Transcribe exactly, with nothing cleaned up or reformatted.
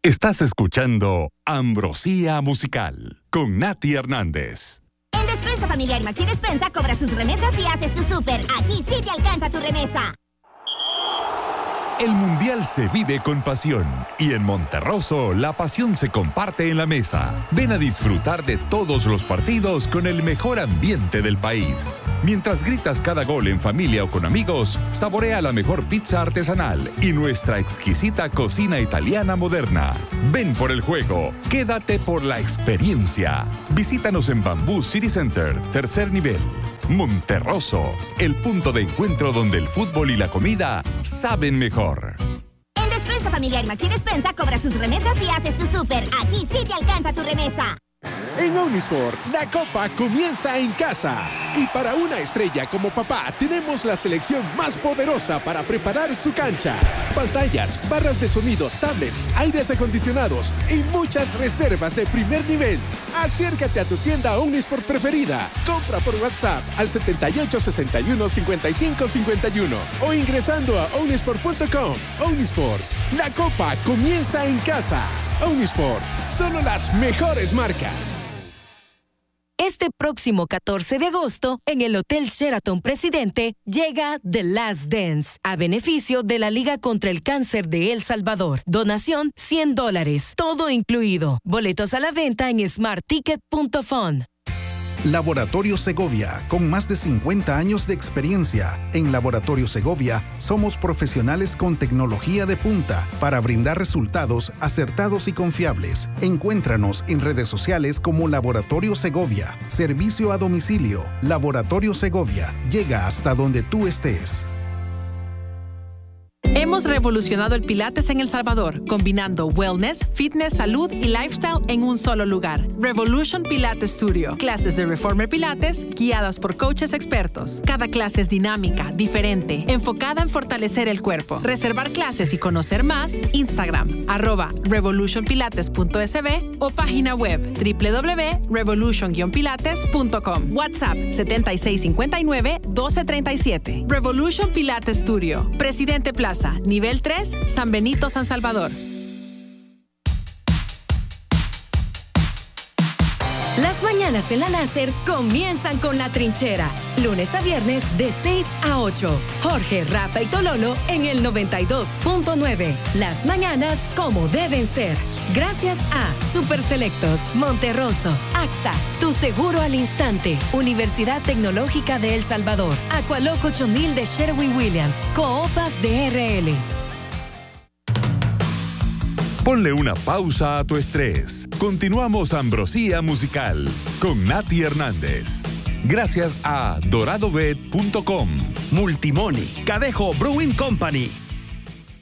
Estás escuchando Ambrosía Musical con Nati Hernández. En Despensa Familiar Maxi Despensa cobra sus remesas y haces tu súper. Aquí sí te alcanza tu remesa. El Mundial se vive con pasión y en Monterroso la pasión se comparte en la mesa. Ven a disfrutar de todos los partidos con el mejor ambiente del país. Mientras gritas cada gol en familia o con amigos, saborea la mejor pizza artesanal y nuestra exquisita cocina italiana moderna. Ven por el juego, quédate por la experiencia. Visítanos en Bamboo City Center, tercer nivel. Monterroso, el punto de encuentro donde el fútbol y la comida saben mejor. En Despensa Familiar Maxi Despensa cobra sus remesas y haces tu súper. Aquí sí te alcanza tu remesa. En Omnisport, la copa comienza en casa. Y para una estrella como papá, tenemos la selección más poderosa para preparar su cancha. Pantallas, barras de sonido, tablets, aires acondicionados y muchas reservas de primer nivel. Acércate a tu tienda Omnisport preferida. Compra por WhatsApp al setenta y ocho sesenta y uno cincuenta y cinco cincuenta y uno o ingresando a omnisport punto com. Omnisport, la copa comienza en casa. Omnisport, solo las mejores marcas. Este próximo catorce de agosto, en el Hotel Sheraton Presidente, llega The Last Dance, a beneficio de la Liga contra el Cáncer de El Salvador. Donación cien dólares, todo incluido. Boletos a la venta en smart ticket punto fun. Laboratorio Segovia, con más de cincuenta años de experiencia. En Laboratorio Segovia somos profesionales con tecnología de punta para brindar resultados acertados y confiables. Encuéntranos en redes sociales como Laboratorio Segovia. Servicio a domicilio. Laboratorio Segovia. Llega hasta donde tú estés. Hemos revolucionado el Pilates en El Salvador, combinando wellness, fitness, salud y lifestyle en un solo lugar. Revolution Pilates Studio. Clases de Reformer Pilates guiadas por coaches expertos. Cada clase es dinámica, diferente, enfocada en fortalecer el cuerpo. Reservar clases y conocer más, Instagram, arroba revolution pilates punto s b o página web doble u doble u doble u punto revolution guion pilates punto com. WhatsApp setenta y seis cincuenta y nueve doce treinta y siete. Revolution Pilates Studio. Presidente Plaza. Nivel tres, San Benito, San Salvador. Las mañanas en la Láser comienzan con La Trinchera. Lunes a viernes de seis a ocho. Jorge, Rafa y Tololo en el noventa y dos punto nueve. Las mañanas como deben ser. Gracias a Super Selectos, Monterroso, A X A, Tu Seguro al Instante, Universidad Tecnológica de El Salvador, Acualoco ocho mil de Sherwin-Williams, Coopas de R L. Ponle una pausa a tu estrés. Continuamos Ambrosía Musical con Nati Hernández. Gracias a dorado bet punto com, Multimoni, Cadejo Brewing Company,